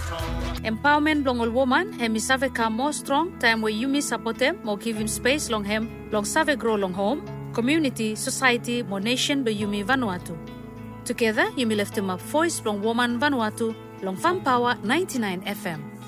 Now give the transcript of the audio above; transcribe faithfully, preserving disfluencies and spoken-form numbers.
Empowerment long all woman and mi save ka more strong time where you mi support them more give him space long hem long save grow long home community society more nation be you mi Vanuatu. Together you mi lift him up voice long woman Vanuatu long Fam Power ninety-nine F M.